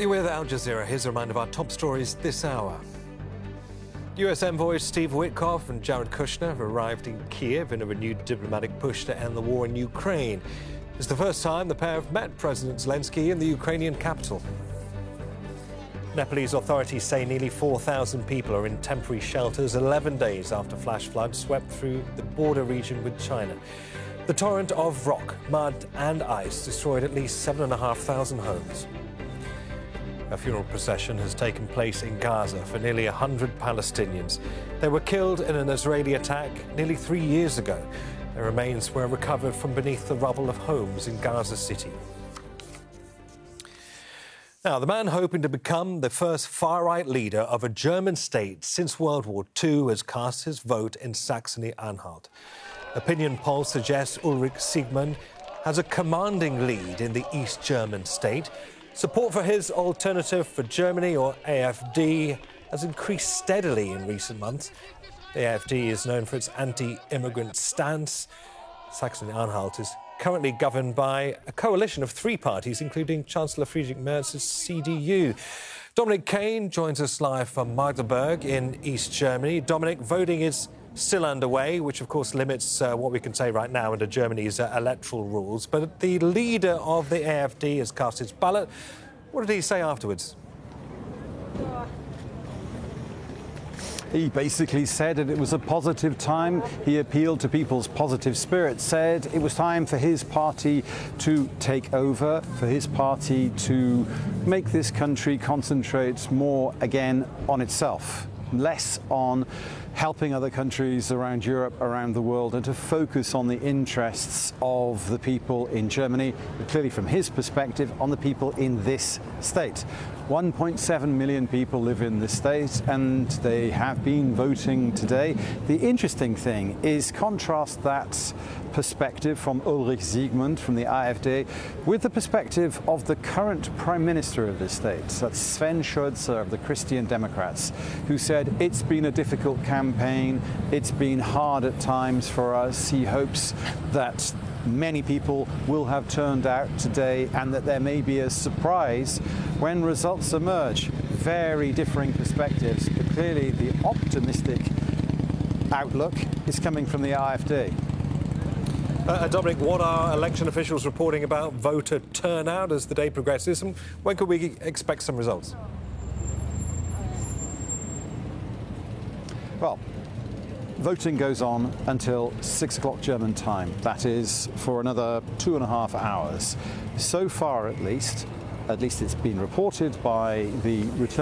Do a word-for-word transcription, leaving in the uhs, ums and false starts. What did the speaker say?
You're with Al Jazeera. Here's a reminder of our top stories this hour. U S envoys Steve Witkoff and Jared Kushner have arrived in Kiev in a renewed diplomatic push to end the war in Ukraine. It's the first time the pair have met President Zelensky in the Ukrainian capital. Nepalese authorities say nearly four thousand people are in temporary shelters eleven days after flash floods swept through the border region with China. The torrent of rock, mud and ice destroyed at least seven thousand five hundred homes. A funeral procession has taken place in Gaza for nearly one hundred Palestinians. They were killed in an Israeli attack nearly three years ago. Their remains were recovered from beneath the rubble of homes in Gaza City. Now, the man hoping to become the first far-right leader of a German state since World War Two has cast his vote in Saxony-Anhalt. Opinion polls suggest Ulrich Siegmund has a commanding lead in the East German state. Support for his Alternative for Germany, or A F D, has increased steadily in recent months. The A F D is known for its anti-immigrant stance. Saxony-Anhalt is currently governed by a coalition of three parties, including Chancellor Friedrich Merz's C D U. Dominic Kane joins us live from Magdeburg in East Germany. Dominic, voting is still underway, which of course limits uh, what we can say right now under Germany's uh, electoral rules. But the leader of the A F D has cast his ballot. What did he say afterwards? He basically said that it was a positive time. He appealed to people's positive spirit, said it was time for his party to take over, for his party to make this country concentrate more again on itself, less on helping other countries around Europe, around the world, and to focus on the interests of the people in Germany, but clearly from his perspective, on the people in this state. one point seven million people live in this state, and they have been voting today. The interesting thing is contrast that perspective from Ulrich Siegmund, from the A F D, with the perspective of the current Prime Minister of this state, that's Sven Schulze of the Christian Democrats, who said it's been a difficult campaign, it's been hard at times for us. He hopes that many people will have turned out today and that there may be a surprise when results emerge. Very differing perspectives, but clearly the optimistic outlook is coming from the A F D. Uh, Dominic, what are election officials reporting about voter turnout as the day progresses, and when could we expect some results? Well, voting goes on until six o'clock German time. That is for another two and a half hours. So far, at least, at least it's been reported by the return